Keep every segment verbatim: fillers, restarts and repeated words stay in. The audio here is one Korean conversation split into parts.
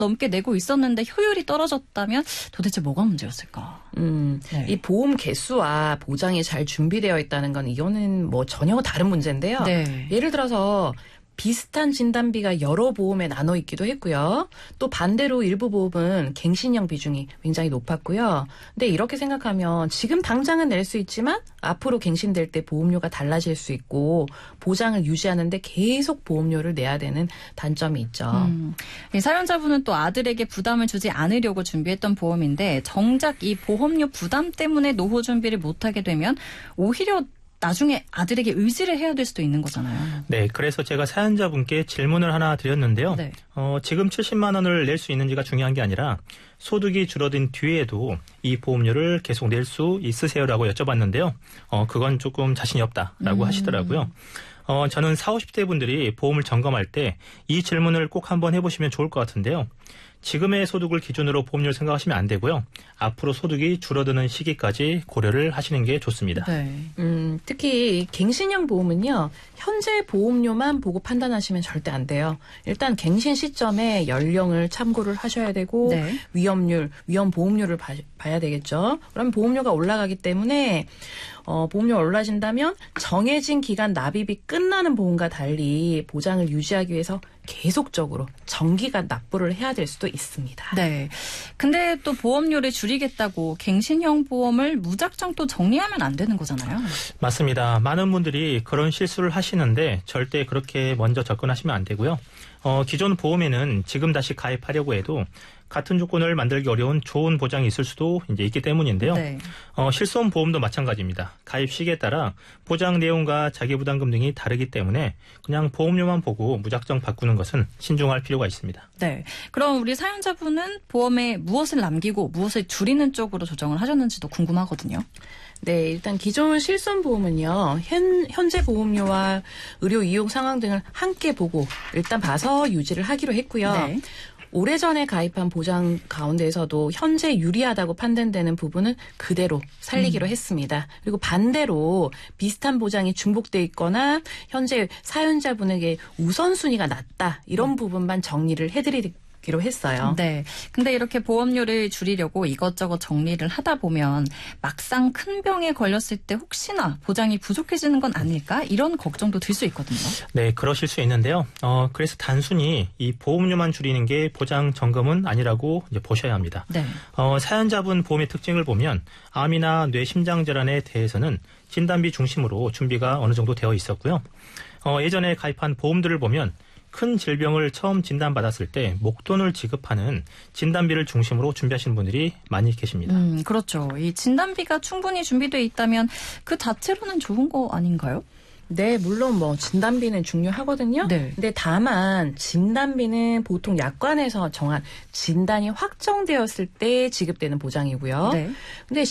넘게 내고 있었는데 효율이 떨어졌다면 도대체 뭐가 문제였을까? 음, 네. 이 보험 개수와 보장이 잘 준비되어 있다는 건 이거는 뭐 전혀 다른 문제인데요. 네. 예를 들어서 비슷한 진단비가 여러 보험에 나눠 있기도 했고요. 또 반대로 일부 보험은 갱신형 비중이 굉장히 높았고요. 근데 이렇게 생각하면 지금 당장은 낼 수 있지만 앞으로 갱신될 때 보험료가 달라질 수 있고 보장을 유지하는데 계속 보험료를 내야 되는 단점이 있죠. 음, 이 사연자분은 또 아들에게 부담을 주지 않으려고 준비했던 보험인데 정작 이 보험료 부담 때문에 노후 준비를 못하게 되면 오히려 나중에 아들에게 의지를 해야 될 수도 있는 거잖아요. 네, 그래서 제가 사연자분께 질문을 하나 드렸는데요. 네. 어, 지금 칠십만 원을 낼 수 있는지가 중요한 게 아니라 소득이 줄어든 뒤에도 이 보험료를 계속 낼 수 있으세요라고 여쭤봤는데요. 어, 그건 조금 자신이 없다라고 음. 하시더라고요. 어, 저는 사오십 대 분들이 보험을 점검할 때 이 질문을 꼭 한번 해보시면 좋을 것 같은데요. 지금의 소득을 기준으로 보험료를 생각하시면 안 되고요. 앞으로 소득이 줄어드는 시기까지 고려를 하시는 게 좋습니다. 네. 음, 특히 갱신형 보험은요. 현재 보험료만 보고 판단하시면 절대 안 돼요. 일단 갱신 시점에 연령을 참고를 하셔야 되고 네. 위험률, 위험 보험료를 봐, 봐야 되겠죠. 그러면 보험료가 올라가기 때문에 어, 보험료가 올라진다면 정해진 기간 납입이 끝나는 보험과 달리 보장을 유지하기 위해서 계속적으로 정기간 납부를 해야 될 수도 있습니다. 네. 근데 또 보험료를 줄이겠다고 갱신형 보험을 무작정 또 정리하면 안 되는 거잖아요. 맞습니다. 많은 분들이 그런 실수를 하시는데 절대 그렇게 먼저 접근하시면 안 되고요. 어, 기존 보험에는 지금 다시 가입하려고 해도 같은 조건을 만들기 어려운 좋은 보장이 있을 수도 이제 있기 때문인데요. 네. 어, 실손 보험도 마찬가지입니다. 가입 시기에 따라 보장 내용과 자기부담금 등이 다르기 때문에 그냥 보험료만 보고 무작정 바꾸는 것은 신중할 필요가 있습니다. 네. 그럼 우리 사연자분은 보험에 무엇을 남기고 무엇을 줄이는 쪽으로 조정을 하셨는지도 궁금하거든요. 네, 일단 기존 실손보험은요, 현, 현재 보험료와 의료 이용 상황 등을 함께 보고 일단 봐서 유지를 하기로 했고요. 네. 오래전에 가입한 보장 가운데에서도 현재 유리하다고 판단되는 부분은 그대로 살리기로 음. 했습니다. 그리고 반대로 비슷한 보장이 중복돼 있거나 현재 사연자분에게 우선순위가 낮다 이런 부분만 정리를 해드리기로 했어요. 네. 근데 이렇게 보험료를 줄이려고 이것저것 정리를 하다 보면 막상 큰 병에 걸렸을 때 혹시나 보장이 부족해지는 건 아닐까? 이런 걱정도 들 수 있거든요. 네, 그러실 수 있는데요. 어, 그래서 단순히 이 보험료만 줄이는 게 보장 점검은 아니라고 이제 보셔야 합니다. 네. 어, 사연자분 보험의 특징을 보면 암이나 뇌 심장 질환에 대해서는 진단비 중심으로 준비가 어느 정도 되어 있었고요. 어, 예전에 가입한 보험들을 보면 큰 질병을 처음 진단받았을 때 목돈을 지급하는 진단비를 중심으로 준비하시는 분들이 많이 계십니다. 음, 그렇죠. 이 진단비가 충분히 준비되어 있다면 그 자체로는 좋은 거 아닌가요? 네, 물론 뭐 진단비는 중요하거든요. 네. 근데 다만 진단비는 보통 약관에서 정한 진단이 확정되었을 때 지급되는 보장이고요. 네. 근데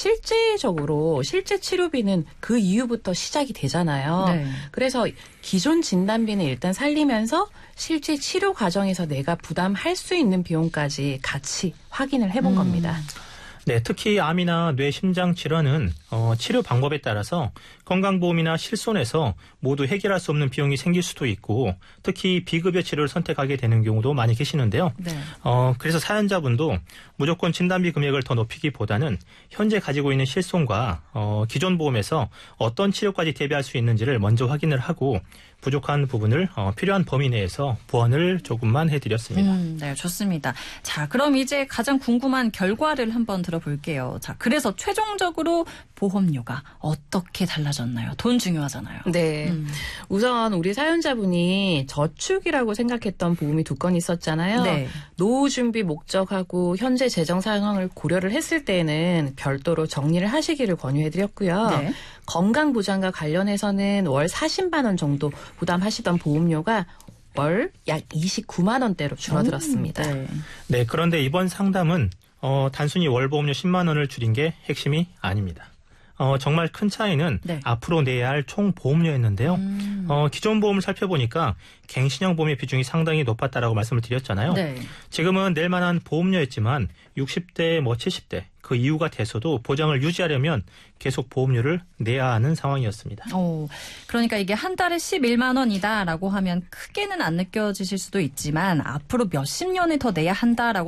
실제적으로 실제 치료비는 그 이후부터 시작이 되잖아요. 네. 그래서 기존 진단비는 일단 살리면서 실제 치료 과정에서 내가 부담할 수 있는 비용까지 같이 확인을 해본 음. 겁니다. 네, 특히 암이나 뇌 심장 질환은 어, 치료 방법에 따라서 건강보험이나 실손에서 모두 해결할 수 없는 비용이 생길 수도 있고 특히 비급여 치료를 선택하게 되는 경우도 많이 계시는데요. 네. 어, 그래서 사연자분도 무조건 진단비 금액을 더 높이기보다는 현재 가지고 있는 실손과 어, 기존 보험에서 어떤 치료까지 대비할 수 있는지를 먼저 확인을 하고 부족한 부분을 어, 필요한 범위 내에서 보완을 조금만 해드렸습니다. 음, 네, 좋습니다. 자, 그럼 이제 가장 궁금한 결과를 한번 들어볼게요. 자, 그래서 최종적으로 보험료가 어떻게 달라졌나요? 돈 중요하잖아요. 네. 음. 우선 우리 사연자분이 저축이라고 생각했던 보험이 두 건 있었잖아요. 네. 노후 준비 목적하고 현재 재정 상황을 고려를 했을 때는 별도로 정리를 하시기를 권유해드렸고요. 네. 건강보장과 관련해서는 월 사십만 원 정도 부담하시던 보험료가 월 약 이십구만 원대로 줄어들었습니다. 음, 네. 네, 그런데 이번 상담은 어, 단순히 월 보험료 십만 원을 줄인 게 핵심이 아닙니다. 어, 정말 큰 차이는 네. 앞으로 내야 할 총 보험료였는데요. 음. 어, 기존 보험을 살펴보니까 갱신형 보험의 비중이 상당히 높았다라고 말씀을 드렸잖아요. 네. 지금은 낼 만한 보험료였지만 육십 대, 뭐 칠십 대 그 이후가 돼서도 보장을 유지하려면 계속 보험료를 내야 하는 상황이었습니다. 오, 그러니까 이게 한 달에 십일만 원이다라고 하면 크게는 안 느껴지실 수도 있지만 앞으로 몇십 년을 더 내야 한다라고